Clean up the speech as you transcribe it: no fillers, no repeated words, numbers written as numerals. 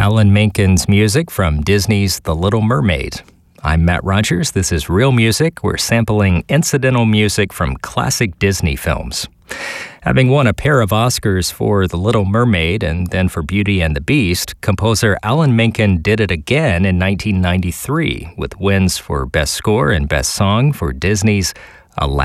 Alan Menken's music from Disney's The Little Mermaid. I'm Matt Rogers. This is Real Music. We're sampling incidental music from classic Disney films. Having won a pair of Oscars for The Little Mermaid and then for Beauty and the Beast, composer Alan Menken did it again in 1993 with wins for Best Score and Best Song for Disney's Aladdin.